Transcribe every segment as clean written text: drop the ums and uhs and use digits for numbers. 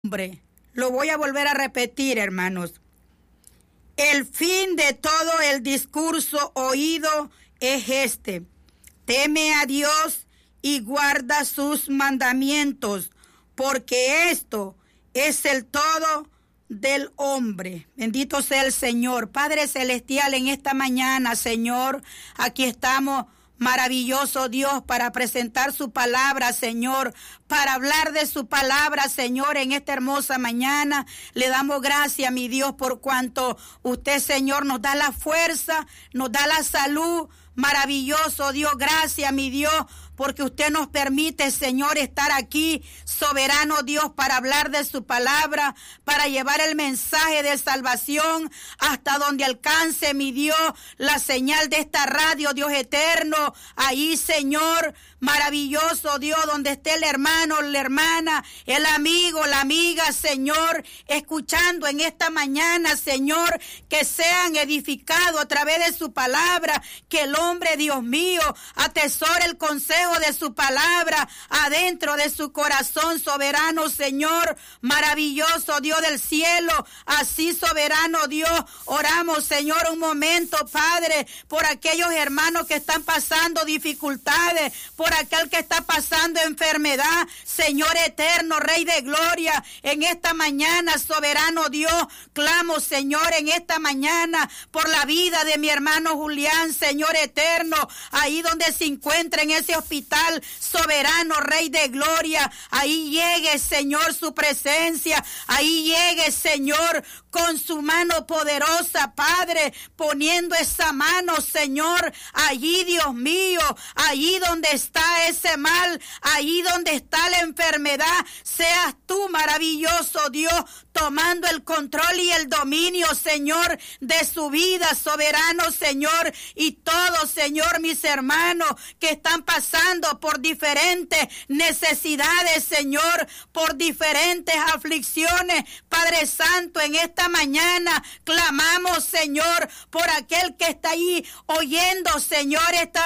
hombre. Lo voy a volver a repetir, hermanos. El fin de todo el discurso oído es este: teme a Dios y guarda sus mandamientos, porque esto es el todo del hombre. Bendito sea el Señor. Padre Celestial, en esta mañana, Señor, aquí estamos, maravilloso Dios, para presentar su palabra, Señor, para hablar de su palabra, Señor, en esta hermosa mañana. Le damos gracias, mi Dios, por cuanto usted, Señor, nos da la fuerza, nos da la salud. Maravilloso Dios, gracias, mi Dios, porque usted nos permite, Señor, estar aquí, soberano Dios, para hablar de su palabra, para llevar el mensaje de salvación hasta donde alcance, mi Dios, la señal de esta radio, Dios eterno. Ahí, Señor, maravilloso Dios, donde esté el hermano, la hermana, el amigo, la amiga, Señor, escuchando en esta mañana, Señor, que sean edificados a través de su palabra, que el hombre, Dios mío, atesore el consejo de su palabra adentro de su corazón, soberano Señor, maravilloso Dios del cielo. Así, soberano Dios, oramos, Señor, un momento, Padre, por aquellos hermanos que están pasando dificultades, por aquel que está pasando enfermedad, Señor eterno, Rey de gloria. En esta mañana, soberano Dios, clamo, Señor, en esta mañana por la vida de mi hermano Julián, Señor eterno, ahí donde se encuentra en ese hospital, soberano Rey de gloria. Ahí llegue, Señor, su presencia, ahí llegue, Señor, con su mano poderosa, Padre, poniendo esa mano, Señor, allí, Dios mío, allí donde está ese mal, allí donde está la enfermedad, seas tú, maravilloso Dios, tomando el control y el dominio, Señor, de su vida, soberano Señor, y todos, Señor, mis hermanos que están pasando por diferentes necesidades, Señor, por diferentes aflicciones, Padre Santo, en esta mañana clamamos, Señor, por aquel que está ahí oyendo, Señor,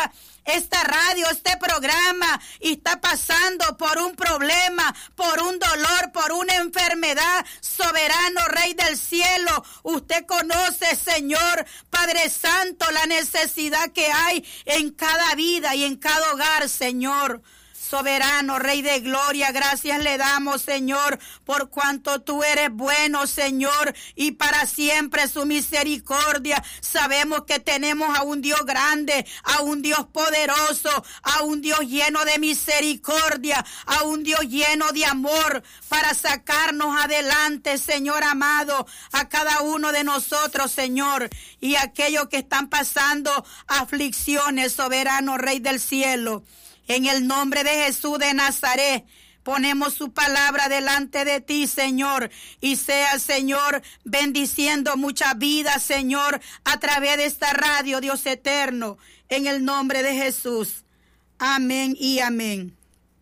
esta radio, este programa, y está pasando por un problema, por un dolor, por una enfermedad, soberano Rey del cielo. Usted conoce, Señor, Padre Santo, la necesidad que hay en cada vida y en cada hogar, Señor. Soberano, Rey de gloria, gracias le damos, Señor, por cuanto tú eres bueno, Señor, y para siempre su misericordia. Sabemos que tenemos a un Dios grande, a un Dios poderoso, a un Dios lleno de misericordia, a un Dios lleno de amor para sacarnos adelante, Señor amado, a cada uno de nosotros, Señor, y aquellos que están pasando aflicciones, soberano Rey del cielo. En el nombre de Jesús de Nazaret, ponemos su palabra delante de ti, Señor, y sea, Señor, bendiciendo muchas vidas, Señor, a través de esta radio, Dios eterno, en el nombre de Jesús. Amén y amén.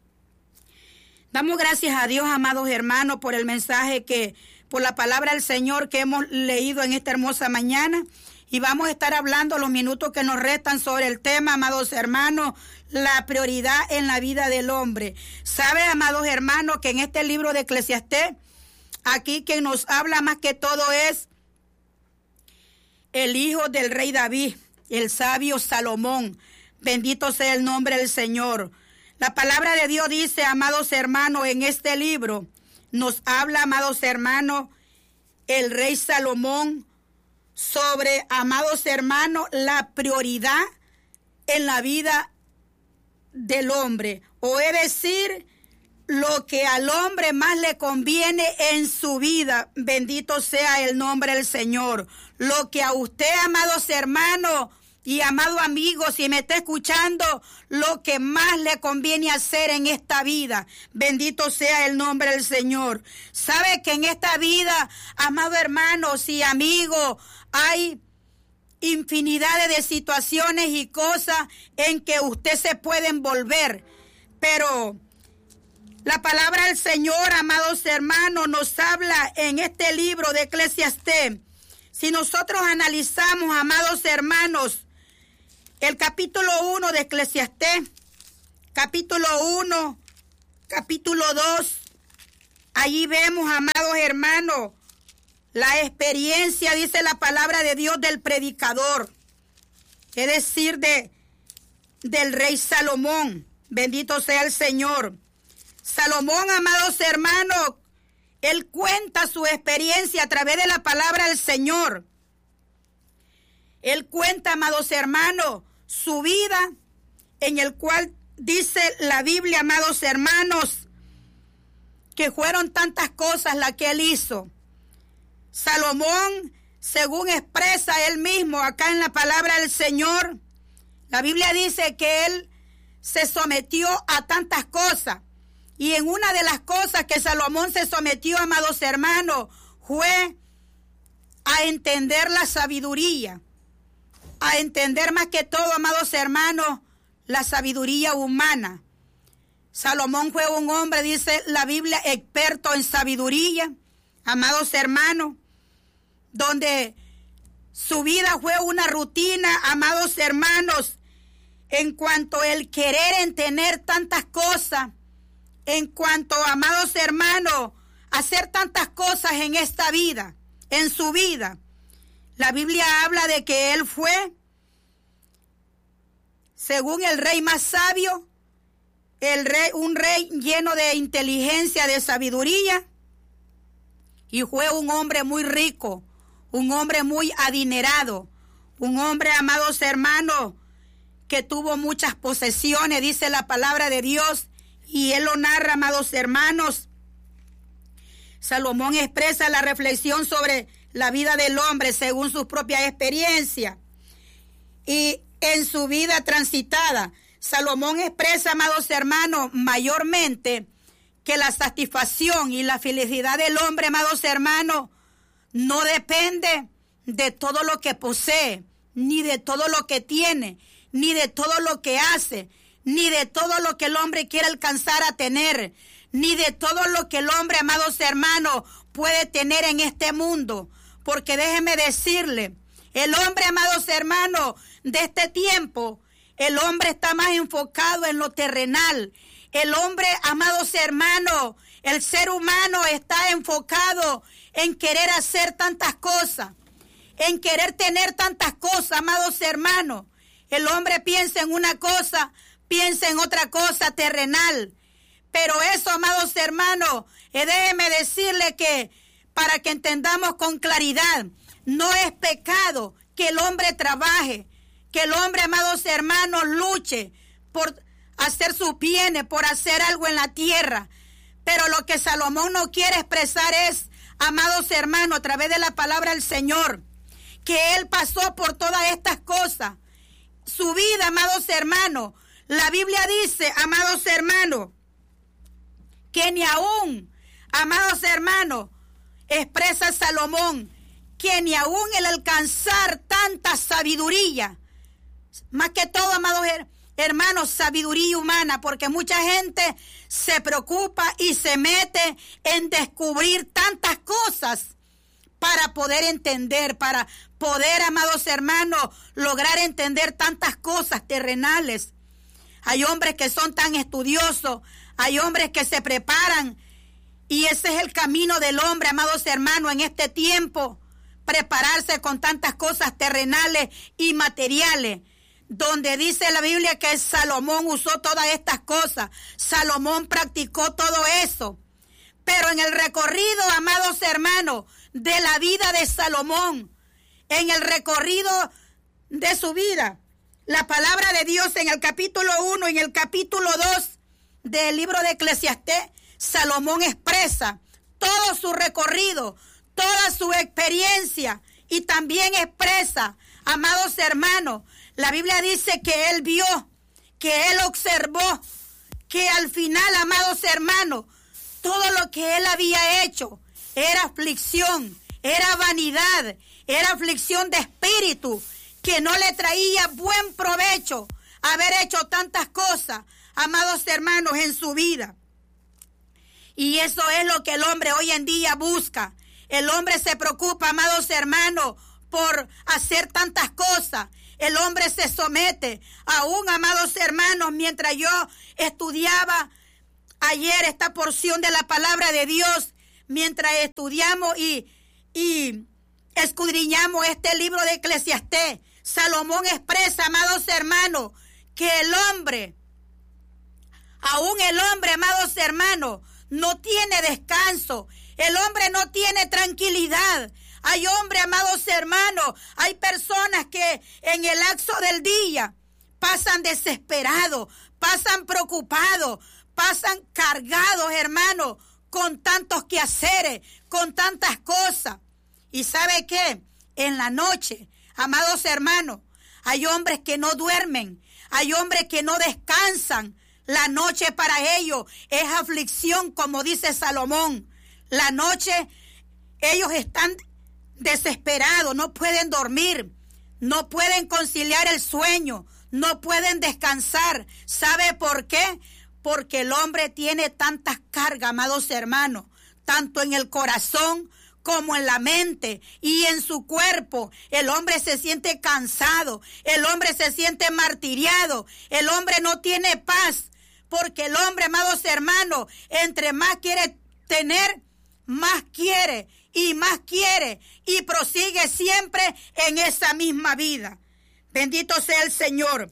Damos gracias a Dios, amados hermanos, por el mensaje por la palabra del Señor que hemos leído en esta hermosa mañana. Y vamos a estar hablando los minutos que nos restan sobre el tema, amados hermanos, la prioridad en la vida del hombre. ¿Sabe, amados hermanos, que en este libro de Eclesiastés, aquí quien nos habla más que todo es el hijo del rey David, el sabio Salomón? Bendito sea el nombre del Señor. La palabra de Dios dice, amados hermanos, en este libro nos habla, amados hermanos, el rey Salomón, sobre, amados hermanos, la prioridad en la vida del hombre, o es decir, lo que al hombre más le conviene en su vida. Bendito sea el nombre del Señor. Lo que a usted, amados hermanos y amado amigo, si me está escuchando, lo que más le conviene hacer en esta vida. Bendito sea el nombre del Señor. Sabe que en esta vida, amados hermanos y amigos, hay infinidad de situaciones y cosas en que usted se puede envolver, pero la palabra del Señor, amados hermanos, nos habla en este libro de Eclesiastés. Si nosotros analizamos, amados hermanos, el capítulo 1 de Eclesiastés, capítulo 1, capítulo 2 Allí vemos, amados hermanos, la experiencia, dice la palabra de Dios, del predicador, es decir, del rey Salomón. Bendito sea el Señor. Salomón, amados hermanos, él cuenta su experiencia a través de la palabra del Señor. Él cuenta, amados hermanos, su vida, en el cual dice la Biblia, amados hermanos, que fueron tantas cosas las que él hizo. Salomón, según expresa él mismo acá en la palabra del Señor, la Biblia dice que él se sometió a tantas cosas. Y en una de las cosas que Salomón se sometió, amados hermanos, fue a entender la sabiduría. A entender más que todo, amados hermanos, la sabiduría humana. Salomón fue un hombre, dice la Biblia, experto en sabiduría, amados hermanos, donde su vida fue una rutina, amados hermanos, en cuanto el querer entender tantas cosas, en cuanto, amados hermanos, hacer tantas cosas en esta vida, en su vida. La Biblia habla de que él fue, según el rey más sabio, un rey lleno de inteligencia, de sabiduría, y fue un hombre muy rico, un hombre muy adinerado, un hombre, amados hermanos, que tuvo muchas posesiones, dice la palabra de Dios, y él lo narra, amados hermanos. Salomón expresa la reflexión sobre la vida del hombre según sus propias experiencias. Y en su vida transitada, Salomón expresa, amados hermanos, mayormente que la satisfacción y la felicidad del hombre, amados hermanos, no depende de todo lo que posee, ni de todo lo que tiene, ni de todo lo que hace, ni de todo lo que el hombre quiere alcanzar a tener, ni de todo lo que el hombre, amados hermanos, puede tener en este mundo. Porque déjeme decirle, el hombre, amados hermanos, de este tiempo, el hombre está más enfocado en lo terrenal. El hombre, amados hermanos, el ser humano está enfocado en querer hacer tantas cosas, en querer tener tantas cosas, amados hermanos. El hombre piensa en una cosa, piensa en otra cosa terrenal. Pero eso, amados hermanos, déjeme decirle que para que entendamos con claridad, no es pecado que el hombre trabaje, que el hombre, amados hermanos, luche por hacer sus bienes, por hacer algo en la tierra. Pero lo que Salomón no quiere expresar es, amados hermanos, a través de la palabra del Señor, que él pasó por todas estas cosas. Su vida, amados hermanos, la Biblia dice, amados hermanos, que ni aún, amados hermanos, expresa Salomón, que ni aún el alcanzar tanta sabiduría, más que todo, amados hermanos, sabiduría humana, porque mucha gente se preocupa y se mete en descubrir tantas cosas para poder entender, para poder, amados hermanos, lograr entender tantas cosas terrenales. Hay hombres que son tan estudiosos, hay hombres que se preparan, y ese es el camino del hombre, amados hermanos, en este tiempo, prepararse con tantas cosas terrenales y materiales, donde dice la Biblia que Salomón usó todas estas cosas, Salomón practicó todo eso. Pero en el recorrido, amados hermanos, de la vida de Salomón, en el recorrido de su vida, la palabra de Dios en el capítulo 1 y en el capítulo 2 del libro de Eclesiastés, Salomón expresa todo su recorrido, toda su experiencia, y también expresa, amados hermanos, la Biblia dice que él vio, que él observó, que al final, amados hermanos, todo lo que él había hecho era aflicción, era vanidad, era aflicción de espíritu, que no le traía buen provecho haber hecho tantas cosas, amados hermanos, en su vida. Y eso es lo que el hombre hoy en día busca. El hombre se preocupa, amados hermanos, por hacer tantas cosas. El hombre se somete. Aún, amados hermanos, mientras yo estudiaba ayer esta porción de la palabra de Dios mientras estudiamos y escudriñamos este libro de Eclesiastés. Salomón expresa, amados hermanos, que el hombre, aún el hombre, amados hermanos, no tiene descanso. El hombre no tiene tranquilidad. Hay hombres, amados hermanos, hay personas que en el lapso del día pasan desesperados, pasan preocupados, pasan cargados, hermanos, con tantos quehaceres, con tantas cosas. ¿Y sabe qué? En la noche, amados hermanos, hay hombres que no duermen, hay hombres que no descansan. La noche para ellos es aflicción, como dice Salomón. La noche ellos están desesperados, no pueden dormir, no pueden conciliar el sueño, no pueden descansar. ¿Sabe por qué? Porque el hombre tiene tantas cargas, amados hermanos, tanto en el corazón como en la mente y en su cuerpo. El hombre se siente cansado, el hombre se siente martiriado, el hombre no tiene paz, porque el hombre, amados hermanos, entre más quiere tener, más quiere y prosigue siempre en esa misma vida. Bendito sea el Señor.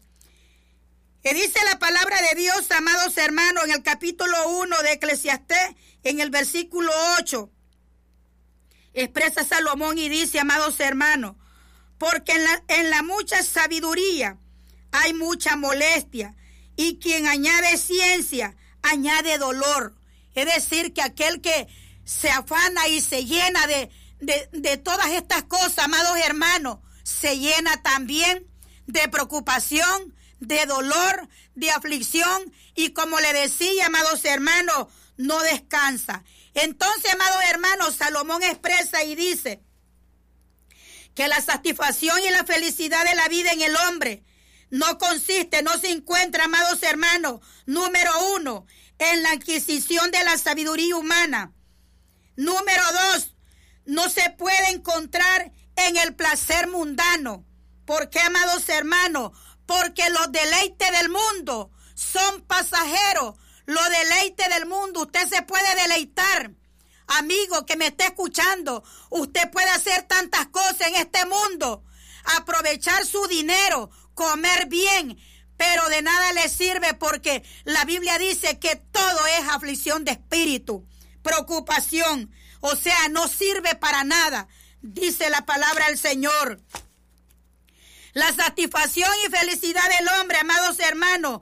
Y dice la palabra de Dios, amados hermanos, en el capítulo 1 de Eclesiastés, en el versículo 8, expresa Salomón y dice, amados hermanos, porque en la mucha sabiduría hay mucha molestia, y quien añade ciencia, añade dolor. Es decir, que aquel que se afana y se llena de todas estas cosas, amados hermanos, se llena también de preocupación, de dolor, de aflicción, y como le decía, amados hermanos, no descansa. Entonces, amados hermanos, Salomón expresa y dice que la satisfacción y la felicidad de la vida en el hombre no se encuentra, amados hermanos, número 1, en la adquisición de la sabiduría humana. Número 2, no se puede encontrar en el placer mundano. ¿Por qué, amados hermanos? Porque los deleites del mundo son pasajeros. Los deleites del mundo, usted se puede deleitar. Amigo que me esté escuchando, usted puede hacer tantas cosas en este mundo, aprovechar su dinero, comer bien, pero de nada le sirve, porque la Biblia dice que todo es aflicción de espíritu, preocupación, o sea, no sirve para nada, dice la palabra del Señor. La satisfacción y felicidad del hombre, amados hermanos,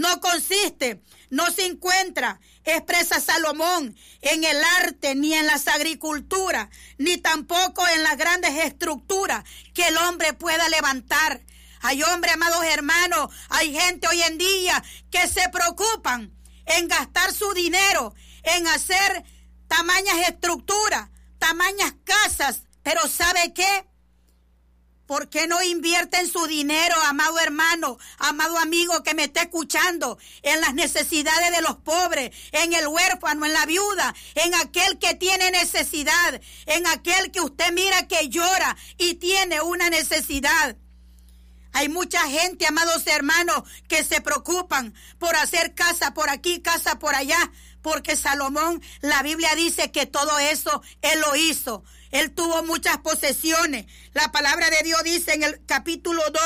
no se encuentra, expresa Salomón, en el arte, ni en las agriculturas, ni tampoco en las grandes estructuras que el hombre pueda levantar. Hay hombres, amados hermanos, hay gente hoy en día que se preocupan en gastar su dinero, en hacer tamañas estructuras, tamañas casas, pero ¿sabe qué? ¿Por qué no invierten su dinero, amado hermano, amado amigo que me está escuchando, en las necesidades de los pobres, en el huérfano, en la viuda, en aquel que tiene necesidad, en aquel que usted mira que llora y tiene una necesidad? Hay mucha gente, amados hermanos, que se preocupan por hacer casa por aquí, casa por allá, porque Salomón, la Biblia dice que todo eso él lo hizo. Él tuvo muchas posesiones. La palabra de Dios dice en el capítulo 2,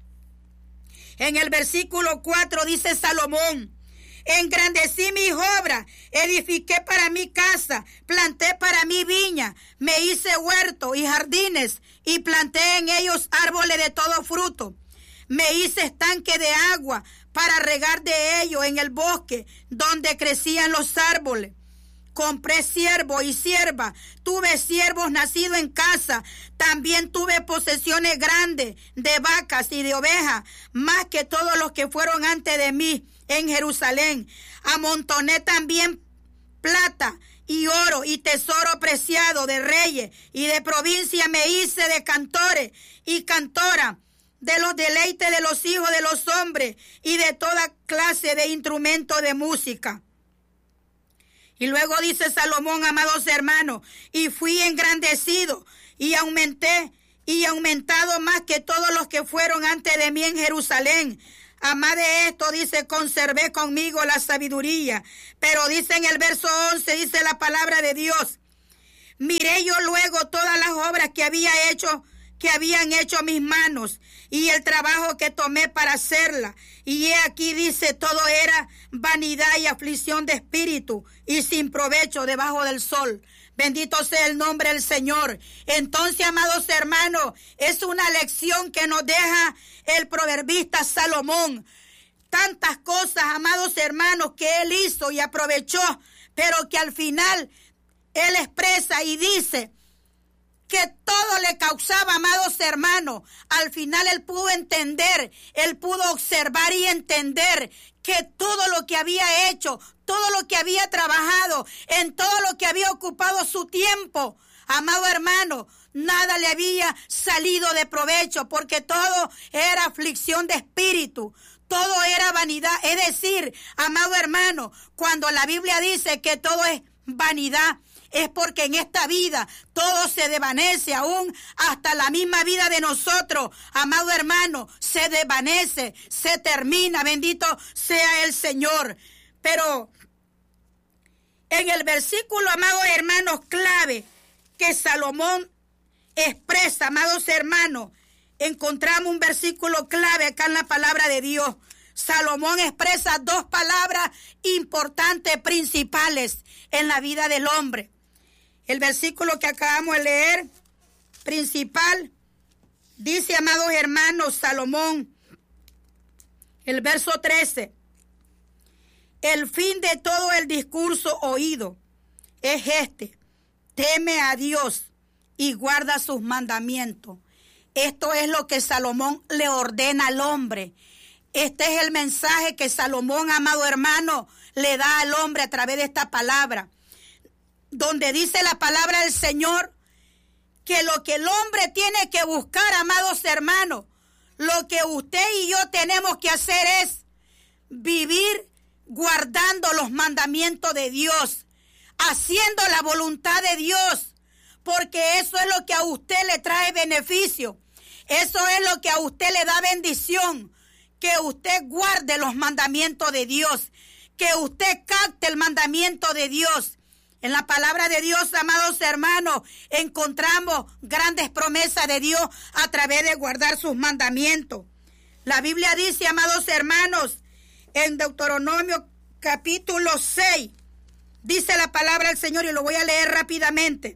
en el versículo 4, dice Salomón: engrandecí mis obras, edifiqué para mi casa, planté para mi viña, me hice huerto y jardines, y planté en ellos árboles de todo fruto. Me hice estanque de agua para regar de ellos en el bosque donde crecían los árboles. Compré siervos y siervas, tuve siervos nacidos en casa, también tuve posesiones grandes de vacas y de ovejas, más que todos los que fueron antes de mí en Jerusalén. Amontoné también plata y oro y tesoro preciado de reyes y de provincia, me hice de cantores y cantoras, de los deleites de los hijos de los hombres y de toda clase de instrumentos de música. Y luego dice Salomón, amados hermanos, y fui engrandecido y aumentado más que todos los que fueron antes de mí en Jerusalén. Además de esto, dice, conservé conmigo la sabiduría. Pero dice en el verso 11, dice la palabra de Dios, miré yo luego todas las obras que habían hecho mis manos y el trabajo que tomé para hacerla. Y he aquí, dice, todo era vanidad y aflicción de espíritu y sin provecho debajo del sol. Bendito sea el nombre del Señor. Entonces, amados hermanos, es una lección que nos deja el proverbista Salomón. Tantas cosas, amados hermanos, que él hizo y aprovechó, pero que al final él expresa y dice que todo le causaba, amados hermanos. Al final él pudo entender, él pudo observar y entender que todo lo que había hecho, todo lo que había trabajado, en todo lo que había ocupado su tiempo, amado hermano, nada le había salido de provecho, porque todo era aflicción de espíritu, todo era vanidad. Es decir, amado hermano, cuando la Biblia dice que todo es vanidad, es porque en esta vida todo se desvanece, aún hasta la misma vida de nosotros, amado hermano, se desvanece, se termina, bendito sea el Señor. Pero en el versículo, amados hermanos, clave que Salomón expresa, amados hermanos, encontramos un versículo clave acá en la palabra de Dios. Salomón expresa dos palabras importantes, principales en la vida del hombre. El versículo que acabamos de leer, principal, dice, amados hermanos, Salomón, el verso 13, el fin de todo el discurso oído es este: teme a Dios y guarda sus mandamientos. Esto es lo que Salomón le ordena al hombre. Este es el mensaje que Salomón, amado hermano, le da al hombre a través de esta palabra, donde dice la palabra del Señor que lo que el hombre tiene que buscar, amados hermanos, lo que usted y yo tenemos que hacer es vivir guardando los mandamientos de Dios, haciendo la voluntad de Dios, porque eso es lo que a usted le trae beneficio, eso es lo que a usted le da bendición, que usted guarde los mandamientos de Dios, que usted capte el mandamiento de Dios. En la palabra de Dios, amados hermanos, encontramos grandes promesas de Dios a través de guardar sus mandamientos. La Biblia dice, amados hermanos, en Deuteronomio capítulo 6, dice la palabra del Señor, y lo voy a leer rápidamente.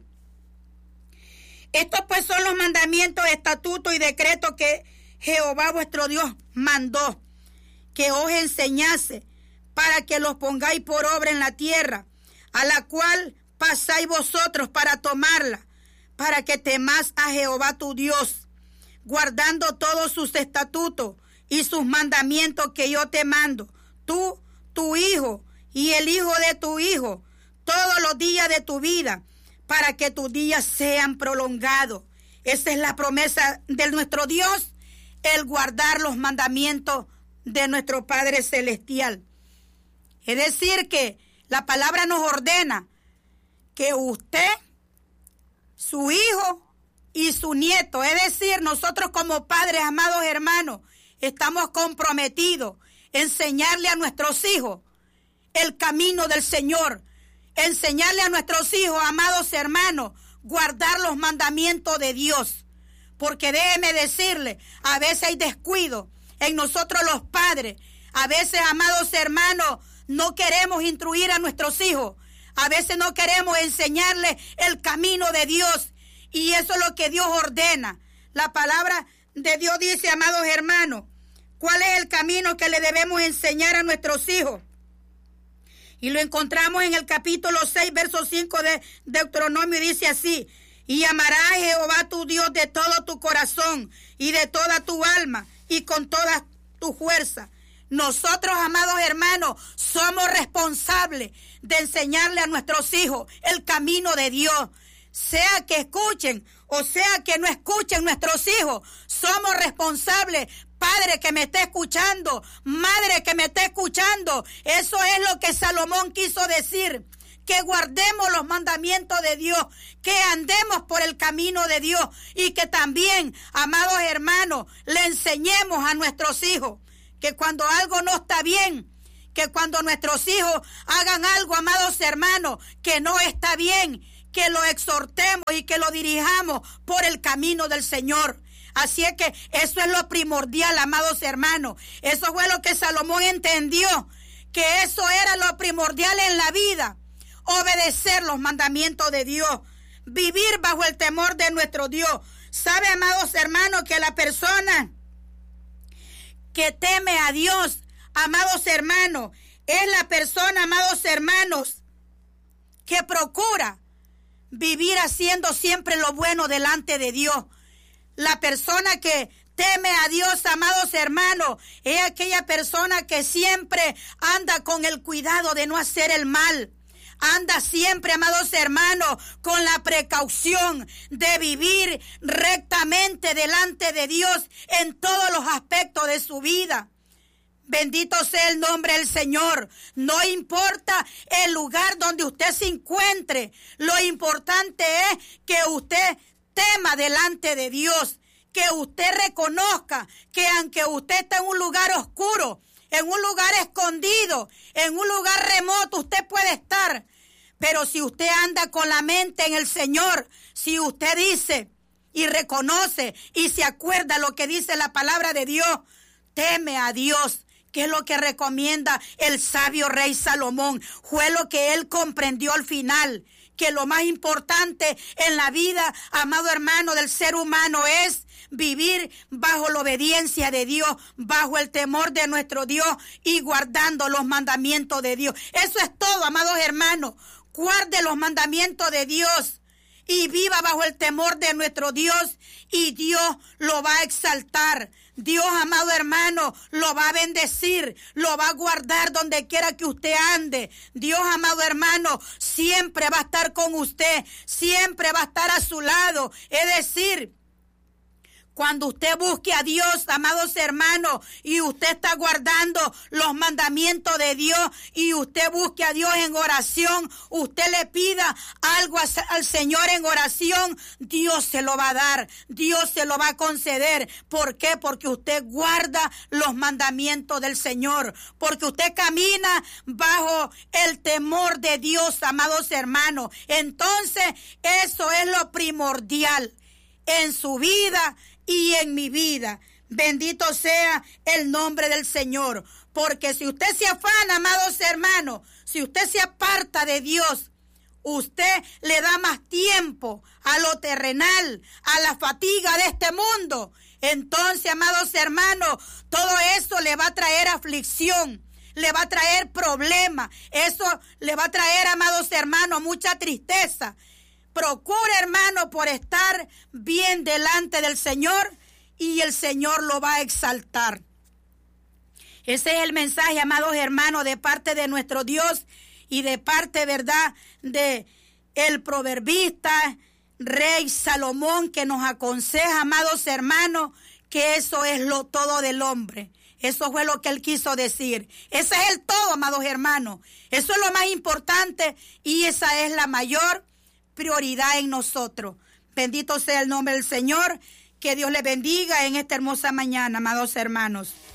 Estos pues son los mandamientos, estatutos y decretos que Jehová vuestro Dios mandó, que os enseñase, para que los pongáis por obra en la tierra, a la cual pasáis vosotros para tomarla, para que temas a Jehová tu Dios, guardando todos sus estatutos y sus mandamientos que yo te mando, tú, tu hijo y el hijo de tu hijo, todos los días de tu vida, para que tus días sean prolongados. Esa es la promesa de nuestro Dios, el guardar los mandamientos de nuestro Padre Celestial. Es decir, que la palabra nos ordena que usted, su hijo y su nieto, es decir, nosotros como padres, amados hermanos, estamos comprometidos en enseñarle a nuestros hijos el camino del Señor, enseñarle a nuestros hijos, amados hermanos, guardar los mandamientos de Dios. Porque déjeme decirle, a veces hay descuido en nosotros los padres. A veces, amados hermanos, no queremos instruir a nuestros hijos. A veces no queremos enseñarles el camino de Dios. Y eso es lo que Dios ordena. La palabra de Dios dice, amados hermanos, ¿cuál es el camino que le debemos enseñar a nuestros hijos? Y lo encontramos en el capítulo 6, verso 5 de Deuteronomio, y dice así: y amarás a Jehová tu Dios de todo tu corazón y de toda tu alma y con toda tu fuerza. Nosotros, amados hermanos, somos responsables de enseñarle a nuestros hijos el camino de Dios. Sea que escuchen o sea que no escuchen nuestros hijos, somos responsables. Padre que me esté escuchando, madre que me esté escuchando, eso es lo que Salomón quiso decir. Que guardemos los mandamientos de Dios, que andemos por el camino de Dios y que también, amados hermanos, le enseñemos a nuestros hijos que cuando algo no está bien, que cuando nuestros hijos hagan algo, amados hermanos, que no está bien, que lo exhortemos y que lo dirijamos por el camino del Señor. Así es que eso es lo primordial, amados hermanos. Eso fue lo que Salomón entendió, que eso era lo primordial en la vida. Obedecer los mandamientos de Dios, vivir bajo el temor de nuestro Dios. ¿Sabe, amados hermanos, que la persona que teme a Dios, amados hermanos, es la persona, amados hermanos, que procura vivir haciendo siempre lo bueno delante de Dios? La persona que teme a Dios, amados hermanos, es aquella persona que siempre anda con el cuidado de no hacer el mal. Anda siempre, amados hermanos, con la precaución de vivir rectamente delante de Dios en todos los aspectos de su vida. Bendito sea el nombre del Señor. No importa el lugar donde usted se encuentre. Lo importante es que usted tema delante de Dios. Que usted reconozca que aunque usted está en un lugar oscuro, en un lugar escondido, en un lugar remoto, usted puede estar. Pero si usted anda con la mente en el Señor, si usted dice y reconoce y se acuerda lo que dice la palabra de Dios, teme a Dios, que es lo que recomienda el sabio rey Salomón. Fue lo que él comprendió al final, que lo más importante en la vida, amado hermano, del ser humano es vivir bajo la obediencia de Dios, bajo el temor de nuestro Dios y guardando los mandamientos de Dios. Eso es todo, amados hermanos. Guarde los mandamientos de Dios y viva bajo el temor de nuestro Dios y Dios lo va a exaltar. Dios, amado hermano, lo va a bendecir, lo va a guardar donde quiera que usted ande. Dios, amado hermano, siempre va a estar con usted, siempre va a estar a su lado. Es decir, cuando usted busque a Dios, amados hermanos, y usted está guardando los mandamientos de Dios, y usted busque a Dios en oración, usted le pida algo al Señor en oración, Dios se lo va a dar, Dios se lo va a conceder. ¿Por qué? Porque usted guarda los mandamientos del Señor, porque usted camina bajo el temor de Dios, amados hermanos. Entonces, eso es lo primordial en su vida y en mi vida. Bendito sea el nombre del Señor. Porque si usted se afana, amados hermanos, si usted se aparta de Dios, usted le da más tiempo a lo terrenal, a la fatiga de este mundo. Entonces, amados hermanos, todo eso le va a traer aflicción, le va a traer problemas. Eso le va a traer, amados hermanos, mucha tristeza. Procure, hermano, por estar bien delante del Señor y el Señor lo va a exaltar. Ese es el mensaje, amados hermanos, de parte de nuestro Dios y de parte, ¿verdad?, de el proverbista rey Salomón, que nos aconseja, amados hermanos, que eso es lo todo del hombre. Eso fue lo que él quiso decir. Ese es el todo, amados hermanos. Eso es lo más importante y esa es la mayor prioridad en nosotros. Bendito sea el nombre del Señor. Que Dios les bendiga en esta hermosa mañana, amados hermanos.